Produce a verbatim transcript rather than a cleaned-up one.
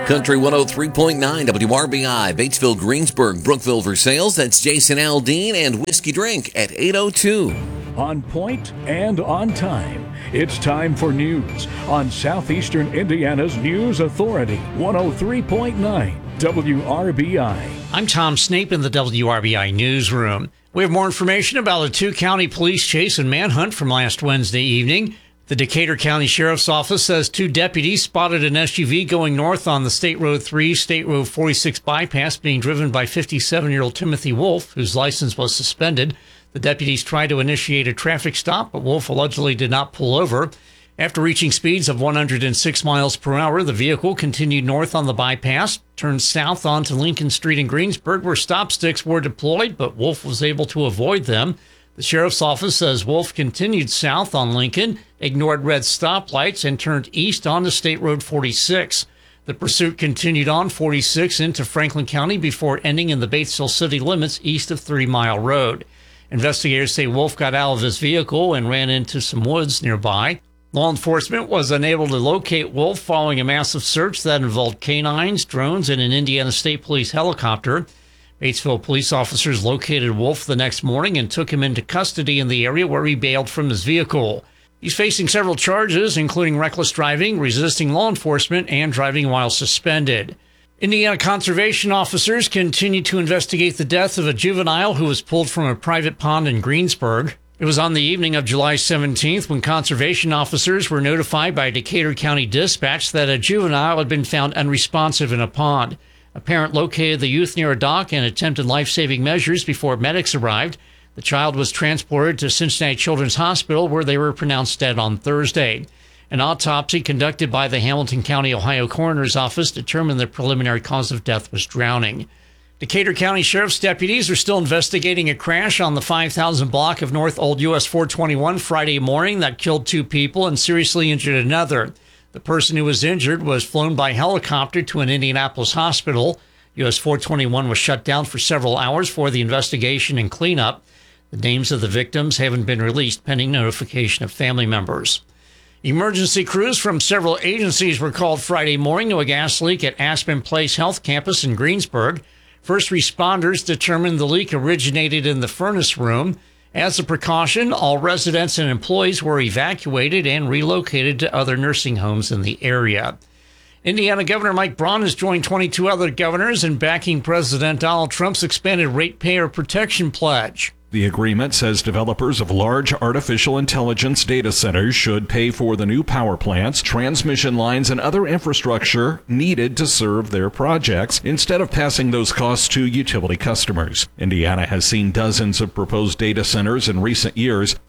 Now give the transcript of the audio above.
Country one oh three point nine W R B I, Batesville, Greensburg, Brookville for sales. That's Jason Aldean and Whiskey Drink at eight oh two. On point and on time. It's time for news on Southeastern Indiana's News Authority, one oh three point nine W R B I. I'm Tom Snape in the W R B I newsroom. We have more information about a two-county police chase and manhunt from last Wednesday evening. The Decatur County Sheriff's Office says two deputies spotted an S U V going north on the State Road three, State Road forty-six bypass being driven by fifty-seven-year-old Timothy Wolf, whose license was suspended. The deputies tried to initiate a traffic stop, but Wolf allegedly did not pull over. After reaching speeds of one hundred six miles per hour, the vehicle continued north on the bypass, turned south onto Lincoln Street in Greensburg, where stop sticks were deployed, but Wolf was able to avoid them. The sheriff's office says Wolf continued south on Lincoln, ignored red stoplights, and turned east onto State Road forty-six. The pursuit continued on forty-six into Franklin County before ending in the Batesville city limits east of Three Mile Road. Investigators say Wolf got out of his vehicle and ran into some woods nearby. Law enforcement was unable to locate Wolf following a massive search that involved canines, drones, and an Indiana State Police helicopter. Batesville police officers located Wolf the next morning and took him into custody in the area where he bailed from his vehicle. He's facing several charges, including reckless driving, resisting law enforcement, and driving while suspended. Indiana conservation officers continue to investigate the death of a juvenile who was pulled from a private pond in Greensburg. It was on the evening of July seventeenth when conservation officers were notified by Decatur County Dispatch that a juvenile had been found unresponsive in a pond. A parent located the youth near a dock and attempted life-saving measures before medics arrived. The child was transported to Cincinnati Children's Hospital, where they were pronounced dead on Thursday. An autopsy conducted by the Hamilton County, Ohio Coroner's Office determined the preliminary cause of death was drowning. Decatur County Sheriff's deputies are still investigating a crash on the five thousand block of North Old U S four twenty-one Friday morning that killed two people and seriously injured another. The person who was injured was flown by helicopter to an Indianapolis hospital. U S four twenty-one was shut down for several hours for the investigation and cleanup. The names of the victims haven't been released pending notification of family members. Emergency crews from several agencies were called Friday morning to a gas leak at Aspen Place Health Campus in Greensburg. First responders determined the leak originated in the furnace room. As a precaution, all residents and employees were evacuated and relocated to other nursing homes in the area. Indiana Governor Mike Braun has joined twenty-two other governors in backing President Donald Trump's expanded ratepayer protection pledge. The agreement says developers of large artificial intelligence data centers should pay for the new power plants, transmission lines, and other infrastructure needed to serve their projects instead of passing those costs to utility customers. Indiana has seen dozens of proposed data centers in recent years.